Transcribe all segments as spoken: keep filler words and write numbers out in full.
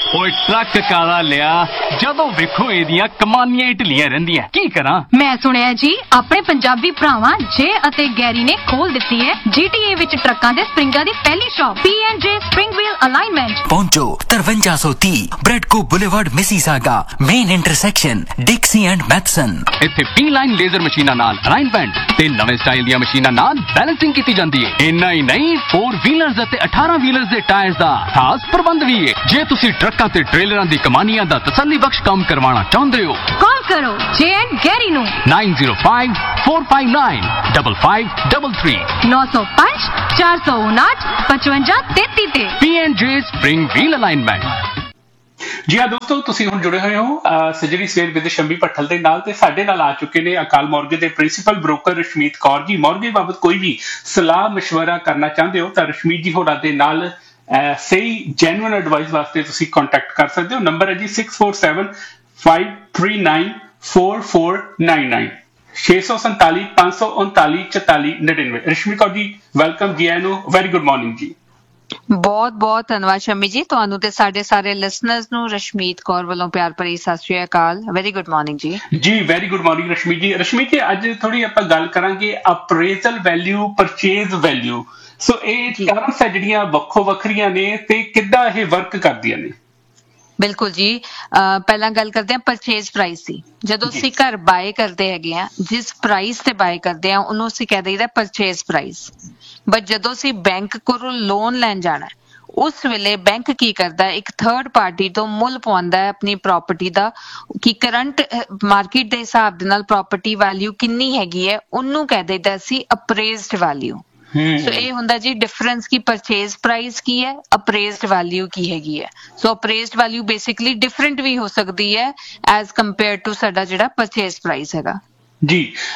ਓਏ ਟਰੱਕ ਕਾਲਾ ਲਿਆ ਜਦੋਂ ਵੇਖੋ ਇਹਦੀਆਂ ਕਮਾਨੀਆਂ ਹੀ ਢਿੱਲੀਆਂ ਰਹਿੰਦੀਆਂ ਕੀ ਕਰਾਂ। ਮੈਂ ਸੁਣਿਆ ਜੀ ਆਪਣੇ ਪੰਜਾਬੀ ਭਰਾਵਾਂ ਜੇ ਅਤੇ ਗੈਰੀ ਨੇ ਖੋਲ ਦਿੱਤੀ ਹੈ ਜੀਟੀਏ ਵਿੱਚ ਟਰੱਕਾਂ ਦੇ ਸਪਰਿੰਗਾਂ ਦੀ ਪਹਿਲੀ ਸ਼ਾਪ ਪੀ ਐਂਡ ਜੇ ਸਪਰਿੰਗ ਵੀਲ ਅਲਾਈਨਮੈਂਟ। ਪਹੁੰਚੋ ਤਰਵੰਜਾ ਸੌ ਤੀਹ ਬ੍ਰੈਡਕੋ boulevard Mississauga main intersection ਡਿਕਸੀ and Matheson. ਇੱਥੇ ਪੀ ਲਾਈਨ ਲੇਜ਼ਰ ਮਸ਼ੀਨਾਂ ਨਾਲ ਅਲਾਈਨਮੈਂਟ ਤੇ ਨਵੇਂ ਸਟਾਈਲ ਦੀਆਂ ਮਸ਼ੀਨਾਂ ਨਾਲ ਬੈਲੈਂਸਿੰਗ ਕੀਤੀ ਜਾਂਦੀ ਹੈ। ਇੰਨਾ ਹੀ ਨਹੀਂ ਫੋਰ ਵੀਲਰਸ ਅਤੇ ਅਠਾਰਾਂ ਵੀਲਰਸ ਦੇ ਟਾਇਰਸ ਦਾ ਖਾਸ ਪ੍ਰਬੰਧ ਵੀ ਹੈ। ਜੇ ਤੁਸੀਂ ਟਰੱਕਾਂ ਤੇ ਟ੍ਰੇਲਰਾਂ ਦੀ ਕਮਾਨੀਆਂ ਦਾ ਤਸੱਲੀ ਬਖਸ਼ ਕੰਮ ਕਰਵਾਉਣਾ ਚਾਹੁੰਦੇ ਹੋ ਕਾਲ ਕਰੋ ਜੇ ਐਂਡ ਗੈਰੀ ਨੂੰ nine zero five four five nine five five three three ਨੌ ਸੌ ਪੰਜ ਚਾਰ ਸੌ ਉਨਾਹਠ ਪਚਵੰਜਾ ਤੇਤੀ ਤੇ ਪੀ ਐਂਡ ਜੇ ਸਪਰਿੰਗ ਵੀਲ ਅਲਾਈਨਮੈਂਟ। ਜੀ ਹਾਂ ਦੋਸਤੋ, ਤੁਸੀਂ ਹੁਣ ਜੁੜੇ ਹੋਏ ਹੋ ਸਜਰੀ ਸਵੇਰ ਵਿਦ ਸ਼ੰਮੀ ਭੱਠਲ ਦੇ ਨਾਲ ਤੇ ਸਾਡੇ ਨਾਲ ਆ ਚੁੱਕੇ ਨੇ ਅਕਾਲ ਮੌਰਗੇਜ ਦੇ principal broker Rashmeet Kaur ji. Mortgage ਬਾਬਤ ਕੋਈ ਵੀ ਸਲਾਹ ਮਸ਼ਵਰਾ ਕਰਨਾ ਚਾਹੁੰਦੇ ਹੋ ਤਾਂ ਰਸ਼ਮੀਤ ਜੀ ਹੋਰਾਂ ਦੇ ਨਾਲ ਸਹੀ ਜੈਨੂਅਨ ਐਡਵਾਈਸ ਵਾਸਤੇ ਤੁਸੀਂ ਕੰਟੈਕਟ ਕਰ ਸਕਦੇ ਹੋ। ਨੰਬਰ ਹੈ ਜੀ six four seven five three nine four four nine nine ਛੇ ਸੌ ਸੰਤਾਲੀ ਪੰਜ ਸੌ ਉਨਤਾਲੀ ਚੁਤਾਲੀ ਨੜਿਨਵੇਂ। ਰਸ਼ਮੀਤ ਕੌਰ ਜੀ ਵੈਲਕਮ ਜੀ ਆਇਆਂ ਨੂੰ। ਵੈਰੀ ਗੁੱਡ ਮਾਰਨਿੰਗ ਜੀ। ਬਹੁਤ ਬਹੁਤ ਧੰਨਵਾਦ ਸ਼ਮੀ ਜੀ, ਤੁਹਾਨੂੰ ਤੇ ਸਾਡੇ ਸਾਰੇ ਲਿਸਨਰਸ ਨੂੰ ਰਸ਼ਮੀਤ ਕੌਰ ਵੱਲੋਂ ਪਿਆਰ ਭਰੀ ਸਤਿ ਸ਼੍ਰੀ ਅਕਾਲ। ਵੈਰੀ ਗੁੱਡ ਮਾਰਨਿੰਗ ਜੀ। ਜੀ ਵੈਰੀ ਗੁੱਡ ਮਾਰਨਿੰਗ ਰਸ਼ਮੀਤ ਜੀ। ਰਸ਼ਮੀਤ ਜੀ ਅੱਜ ਥੋੜੀ ਆਪਾਂ ਗੱਲ ਕਰਾਂਗੇ ਅਪਰੇਜ਼ਲ ਵੈਲਿਊ ਪਰਚੇਜ਼ ਵੈਲਿਊ। ਸੋ ਇਹ ਟਰਮਸ ਹੈ ਜਿਹੜੀਆਂ ਵੱਖੋ ਵੱਖਰੀਆਂ ਨੇ ਤੇ ਕਿੱਦਾਂ ਇਹ ਵਰਕ ਕਰਦੀਆਂ ਨੇ। ਬਿਲਕੁਲ ਜੀ, ਪਹਿਲਾਂ ਗੱਲ ਕਰਦੇ ਹਾਂ ਪਰਚੇਜ਼ ਪ੍ਰਾਈਸ ਦੀ। ਜਦੋਂ ਅਸੀਂ ਘਰ ਬਾਏ ਕਰਦੇ ਹੈਗੇ ਆ ਜਿਸ ਪ੍ਰਾਈਸ ਤੇ ਬਾਏ ਕਰਦੇ ਆ ਉਹਨੂੰ ਅਸੀਂ ਕਹਿ ਦਈਦਾ ਪਰਚੇਜ਼ ਪ੍ਰਾਈਸ। ਬਟ ਜਦੋਂ ਅਸੀਂ ਬੈਂਕ ਕੋਲੋਂ ਲੋਨ ਲੈਣ ਜਾਣਾ ਉਸ ਵੇਲੇ ਬੈਂਕ ਕੀ ਕਰਦਾ ਹੈ, ਇੱਕ ਥਰਡ ਪਾਰਟੀ ਤੋਂ ਮੁੱਲ ਪਵਾਉਂਦਾ ਹੈ ਆਪਣੀ ਪ੍ਰਾਪਰਟੀ ਦਾ ਕਿ ਕਰੰਟ ਮਾਰਕੀਟ ਦੇ ਹਿਸਾਬ ਦੇ ਨਾਲ ਪ੍ਰਾਪਰਟੀ ਵੈਲਿਊ ਕਿੰਨੀ ਹੈਗੀ ਹੈ, ਉਹਨੂੰ ਕਹਿ ਦਈਦਾ ਅਸੀਂ ਅਪਰੇਜ਼ਡ ਵੈਲਿਊ। ਸੋ ਇਹ ਹੁੰਦਾ ਜੀ ਡਿਫਰੈਂਸ ਕਿ ਪਰਚੇਜ਼ ਪ੍ਰਾਈਸ ਕੀ ਹੈ, ਅਪਰੇਜ਼ਡ ਵੈਲਿਊ ਕੀ ਹੈਗੀ ਹੈ। ਸੋ ਅਪਰੇਜ਼ਡ ਵੈਲਿਊ ਬੇਸਿਕਲੀ ਡਿਫਰੈਂਟ ਵੀ ਹੋ ਸਕਦੀ ਹੈ ਐਜ਼ ਕੰਪੇਅਰ ਟੂ ਸਾਡਾ ਜਿਹੜਾ ਪਰਚੇਜ਼ ਪ੍ਰਾਈਸ ਹੈਗਾ ਜੀ।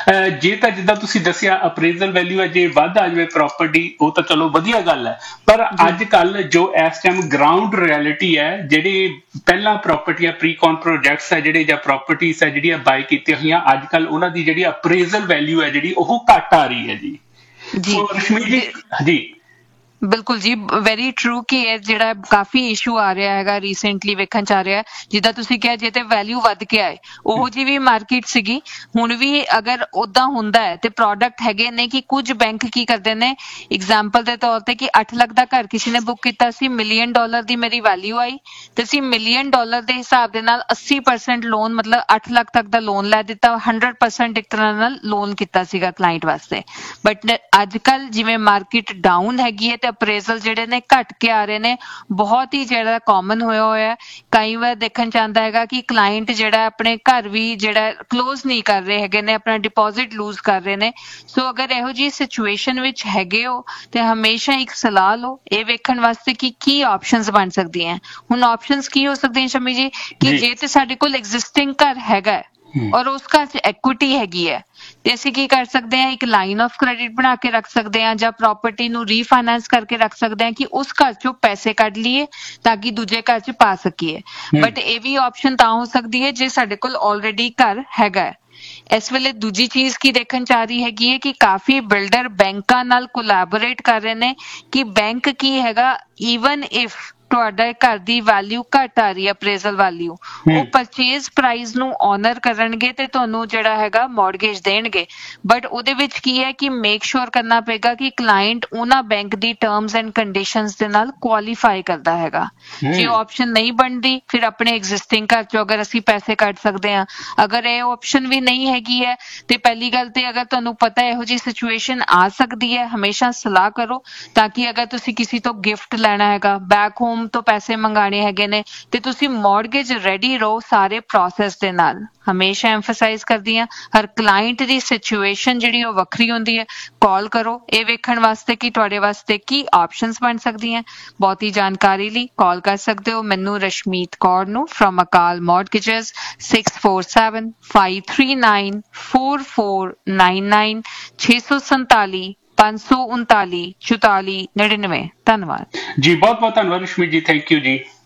ਜੇ ਤਾਂ ਜਿੱਦਾਂ ਤੁਸੀਂ ਦੱਸਿਆ ਅਪਰੇਜ਼ਲ ਵੈਲਿਊ ਹੈ ਜੇ ਵੱਧ ਆ ਜਾਵੇ ਪ੍ਰਾਪਰਟੀ ਉਹ ਤਾਂ ਚਲੋ ਵਧੀਆ ਗੱਲ ਹੈ, ਪਰ ਅੱਜ ਕੱਲ ਜੋ ਇਸ ਟਾਈਮ ਗਰਾਊਂਡ ਰਿਐਲਿਟੀ ਹੈ ਜਿਹੜੇ ਪਹਿਲਾਂ ਪ੍ਰਾਪਰਟੀਆਂ ਪ੍ਰੀਕੌਨ ਪ੍ਰੋਜੈਕਟਸ ਹੈ ਜਿਹੜੇ ਜਾਂ ਪ੍ਰਾਪਰਟੀਜ਼ ਹੈ ਜਿਹੜੀਆਂ ਬਾਈ ਕੀਤੀਆਂ ਹੋਈਆਂ ਅੱਜ ਕੱਲ ਉਹਨਾਂ ਦੀ ਜਿਹੜੀ ਅਪਰੇਜ਼ਲ ਵੈਲਿਊ ਹੈ ਜਿਹੜੀ ਉਹ ਘੱਟ ਆ ਰਹੀ ਹੈ ਜੀ। ਜੀ ਰਸ਼ਮੀਤ ਜੀ ਜੀ ਬਿਲਕੁਲ ਜੀ, ਵੈਰੀ ਟਰੂ ਕਿ ਇਹ ਜਿਹੜਾ ਕਾਫੀ ਇਸ਼ੂ ਆ ਰਿਹਾ ਹੈਗਾ ਰੀਸੈਂਟਲੀ ਵੇਖਣ ਚ ਆ ਰਿਹਾ। ਜਿੱਦਾਂ ਤੁਸੀਂ ਕਿਹਾ ਜੇ ਤੇ ਵੈਲਿਊ ਵੱਧ ਕੇ ਆਏ ਉਹੋ ਜਿਹੀ ਵੀ ਮਾਰਕੀਟ ਸੀਗੀ ਹੁਣ ਵੀ ਅਗਰ ਓਦਾਂ ਹੁੰਦਾ ਹੈ ਤੇ ਪ੍ਰੋਡਕਟ ਹੈਗੇ ਨੇ ਕਿ ਕੁਝ ਬੈਂਕ ਕੀ ਕਰਦੇ ਨੇ ਐਗਜ਼ਾਮਪਲ ਦੇ ਤੌਰ ਤੇ ਕਿ ਅੱਠ ਲੱਖ ਦਾ ਘਰ ਕਿਸੇ ਨੇ ਬੁੱਕ ਕੀਤਾ ਸੀ, ਮਿਲੀਅਨ ਡਾਲਰ ਦੀ ਮੇਰੀ ਵੈਲਿਊ ਆਈ ਤੇ ਅਸੀਂ ਮਿਲੀਅਨ ਡਾਲਰ ਦੇ ਹਿਸਾਬ ਦੇ ਨਾਲ ਅੱਸੀ ਪਰਸੈਂਟ ਲੋਨ ਮਤਲਬ ਅੱਠ ਲੱਖ ਤੱਕ ਦਾ ਲੋਨ ਲੈ ਦਿੱਤਾ, ਹੰਡਰਡ ਪਰਸੈਂਟ ਇੱਕ ਤਰ੍ਹਾਂ ਨਾਲ ਲੋਨ ਕੀਤਾ ਸੀਗਾ ਕਲਾਇੰਟ ਵਾਸਤੇ। ਬਟ ਅੱਜ ਕੱਲ ਜਿਵੇਂ ਮਾਰਕੀਟ ਡਾਊਨ ਹੈਗੀ ਹੈ ਤੇ ਅਪਰੇਜ਼ਲ ਜਿਹੜੇ ਨੇ ਘਟ ਕੇ ਆ ਰਹੇ ਨੇ, ਬਹੁਤ ਹੀ ਜਿਹੜਾ ਕਾਮਨ ਹੋਇਆ ਹੋਇਆ। ਕਈ ਵਾਰ ਦੇਖਣ ਚ ਆਉਂਦਾ ਹੈਗਾ ਕਿ ਕਲਾਇੰਟ ਜਿਹੜਾ ਆਪਣੇ ਘਰ ਵੀ ਜਿਹੜਾ ਕਲੋਜ਼ ਨਹੀਂ ਕਰ ਰਹੇ ਹੈਗੇ ਨੇ, ਆਪਣਾ ਡਿਪੋਜ਼ਿਟ ਲੂਜ਼ ਕਰ ਰਹੇ ਨੇ। ਸੋ ਅਗਰ ਇਹੋ ਜਿਹੀ ਸਿਚੁਏਸ਼ਨ ਵਿੱਚ ਹੈਗੇ ਹੋ ਤੇ ਹਮੇਸ਼ਾ ਇੱਕ ਸਲਾਹ ਲਓ ਇਹ ਵੇਖਣ ਵਾਸਤੇ ਕਿ ਕੀ ਆਪਸ਼ਨਸ ਬਣ ਸਕਦੀਆਂ। ਹੁਣ ਆਪਸ਼ਨਸ ਕੀ ਹੋ ਸਕਦੀਆਂ ਸ਼ਮੀ ਜੀ ਕਿ ਜੇ ਤੇ ਸਾਡੇ ਕੋਲ ਐਗਜ਼ਿਸਟਿੰਗ ਘਰ ਹੈਗਾ ਔਰ ਉਸ ਘਰ ਚ ਐਕੁਇਟੀ ਹੈਗੀ ਹੈ ਤੇ ਅਸੀਂ ਕੀ ਕਰ ਸਕਦੇ ਹਾਂ, ਇੱਕ ਲਾਈਨ ਆਫ ਕ੍ਰੈਡਿਟ ਬਣਾ ਕੇ ਰੱਖ ਸਕਦੇ ਹਾਂ ਜਾਂ ਪ੍ਰਾਪਰਟੀ ਨੂੰ ਰੀਫਾਈਨੈਂਸ ਕਰਕੇ ਰੱਖ ਸਕਦੇ ਹਾਂ ਕਿ ਉਸ ਘਰ ਚੋਂ ਪੈਸੇ ਕੱਢ ਲਈਏ ਤਾਂ ਕਿ ਦੂਜੇ ਘਰ ਚ ਪਾ ਸਕੀਏ। ਬਟ ਇਹ ਵੀ ਆਪਸ਼ਨ ਤਾਂ ਹੋ ਸਕਦੀ ਹੈ ਜੇ ਸਾਡੇ ਕੋਲ ਆਲਰੇਡੀ ਘਰ ਹੈਗਾ। ਇਸ ਵੇਲੇ ਦੂਜੀ ਚੀਜ਼ ਕੀ ਦੇਖਣ ਚ ਆ ਰਹੀ ਹੈਗੀ ਹੈ ਕਿ ਕਾਫੀ ਬਿਲਡਰ ਬੈਂਕਾਂ ਨਾਲ ਕੋਲੈਬੋਰੇਟ ਕਰ ਰਹੇ ਨੇ ਕਿ ਬੈਂਕ ਕੀ ਹੈਗਾ ਈਵਨ ਇਫ ਤੁਹਾਡਾ ਘਰ ਦੀ ਵੈਲਿਊ ਘੱਟ ਆ ਰਹੀ ਹੈ ਅਪਰੇਜ਼ਲ ਵੈਲਿਊ ਉਹ ਪਰਚੇਜ਼ ਪ੍ਰਾਈਸ ਨੂੰ ਆਨਰ ਕਰਨਗੇ ਤੇ ਤੁਹਾਨੂੰ ਜਿਹੜਾ ਹੈਗਾ ਮੌਰਗੇਜ ਦੇਣਗੇ। ਬਟ ਉਹਦੇ ਵਿੱਚ ਕੀ ਹੈ ਕਿ ਮੇਕ ਸ਼ੋਰ ਕਰਨਾ ਪਏਗਾ ਕਿ ਕਲਾਇੰਟ ਉਹਨਾਂ bank the terms and conditions ਦੇ ਨਾਲ ਕੁਆਲੀਫਾਈ ਕਰਦਾ ਹੈਗਾ। ਜੇ ਆਪਸ਼ਨ ਨਹੀਂ ਬਣਦੀ ਫਿਰ ਆਪਣੇ ਐਗਜ਼ਿਸਟਿੰਗ ਘਰ ਚੋਂ ਅਗਰ ਅਸੀਂ ਪੈਸੇ ਕੱਢ ਸਕਦੇ ਹਾਂ। ਅਗਰ ਇਹ ਆਪਸ਼ਨ ਵੀ ਨਹੀਂ ਹੈਗੀ ਹੈ ਤੇ ਪਹਿਲੀ ਗੱਲ ਤੇ ਅਗਰ ਤੁਹਾਨੂੰ ਪਤਾ ਇਹੋ ਜਿਹੀ ਸਿਚੁਏਸ਼ਨ ਆ ਸਕਦੀ ਹੈ ਹਮੇਸ਼ਾ ਸਲਾਹ ਕਰੋ ਤਾਂ ਕਿ ਅਗਰ ਤੁਸੀਂ ਕਿਸੇ ਤੋਂ ਗਿਫਟ ਲੈਣਾ ਹੈਗਾ ਬੈਕ ਹੋਮ ਤੋਂ ਪੈਸੇ ਮੰਗਾਣੇ ਹੈਗੇ ਨੇ ਤੇ ਤੁਸੀਂ ਮੌਰਗੇਜ ਰੈਡੀ ਰਹੋ ਸਾਰੇ ਪ੍ਰੋਸੈਸ ਦੇ ਨਾਲ। ਹਮੇਸ਼ਾ ਐਮਫਸਾਈਜ਼ ਕਰਦੀ ਹਾਂ ਹਰ ਕਲਾਇੰਟ ਦੀ ਸਿਚੁਏਸ਼ਨ ਜਿਹੜੀ ਉਹ ਵੱਖਰੀ ਹੁੰਦੀ ਹੈ। ਕਾਲ ਕਰੋ ਇਹ ਵੇਖਣ ਵਾਸਤੇ ਕਿ ਤੁਹਾਡੇ ਵਾਸਤੇ ਕੀ ਆਪਸ਼ਨਸ ਬਣ ਸਕਦੀਆਂ। ਬਹੁਤੀ ਜਾਣਕਾਰੀ ਲਈ ਕਾਲ ਕਰ ਸਕਦੇ ਹੋ ਮੈਨੂੰ ਰਸ਼ਮੀਤ ਕੌਰ ਨੂੰ ਫਰਮ ਅਕਾਲ ਮੌਰਗੇਜਸ six four seven five three nine four four nine nine ਛੇ ਸੌ ਸੰਤਾਲੀ ਪੰਜ ਸੌ ਉਨਤਾਲੀ ਚੁਤਾਲੀ ਨੜਿਨਵੇਂ। ਧੰਨਵਾਦ ਜੀ, ਬਹੁਤ ਬਹੁਤ ਧੰਨਵਾਦ ਰਸ਼ਮੀਤ ਜੀ। ਥੈਂਕ ਯੂ ਜੀ।